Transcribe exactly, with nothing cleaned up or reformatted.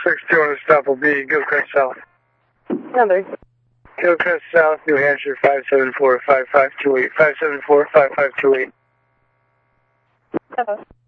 six two on the stop will be Gilchrist South. Number. Gilchrist South, New Hampshire, five seven four, five five two eight. five seven four, five five two eight. Hello.